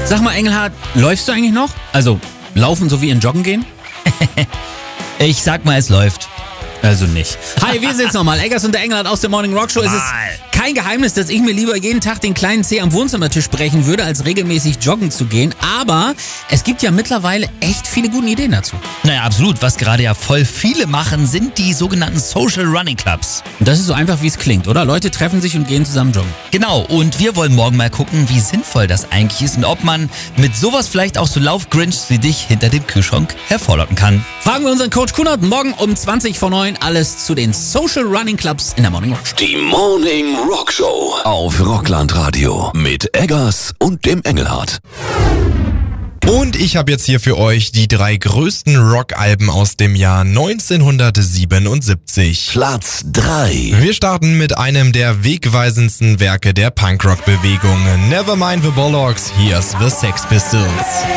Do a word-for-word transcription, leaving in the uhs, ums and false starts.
Sag mal, Engelhardt, läufst du eigentlich noch? Also, laufen so wie in Joggen gehen? Ich sag mal, es läuft. Also nicht. Hi, wir sind's nochmal. Eggers und der Engelhardt aus der Morning Rock Show. Es ist kein Geheimnis, dass ich mir lieber jeden Tag den kleinen Zeh am Wohnzimmertisch brechen würde, als regelmäßig joggen zu gehen. Aber es gibt ja mittlerweile echt viele gute Ideen dazu. Naja, absolut. Was gerade ja voll viele machen, sind die sogenannten Social Running Clubs. Und das ist so einfach, wie es klingt, oder? Leute treffen sich und gehen zusammen joggen. Genau. Und wir wollen morgen mal gucken, wie sinnvoll das eigentlich ist und ob man mit sowas vielleicht auch so Lauf-Grinchs wie dich hinter dem Kühlschrank hervorlocken kann. Fragen wir unseren Coach Kunert morgen um zwanzig vor neun. Alles zu den Social Running Clubs in der Morning Rock Show. Die Morning Rock Show auf Rockland Radio mit Eggers und dem Engelhardt. Und ich habe jetzt hier für euch die drei größten Rockalben aus dem Jahr neunzehnhundertsiebenundsiebzig. Platz drei. Wir starten mit einem der wegweisendsten Werke der Punkrock-Bewegung. Nevermind the Bollocks, here's the Sex Pistols.